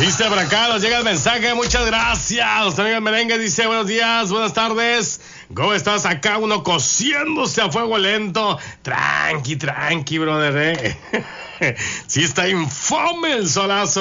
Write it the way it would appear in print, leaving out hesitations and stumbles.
Dice por acá, nos llega el mensaje, muchas gracias. Nuestro amigo Merengue dice, buenos días, buenas tardes. ¿Cómo estás? Acá uno cociéndose a fuego lento. Tranqui, brother, Sí está infame el solazo.